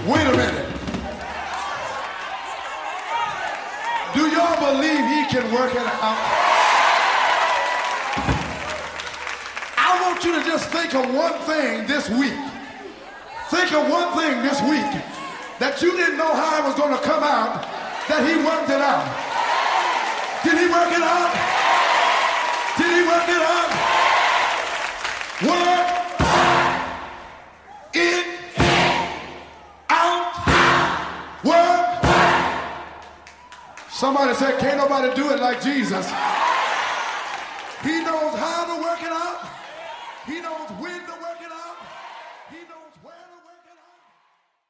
Wait a minute. Do y'all believe he can work it out? I want you to just think of one thing this week. Think of one thing this week that you didn't know how it was going to come out, that he worked it out. Did he work it out? Did he work it out? Work it out. Work. Somebody said, can't nobody do it like Jesus. He knows how to work it out.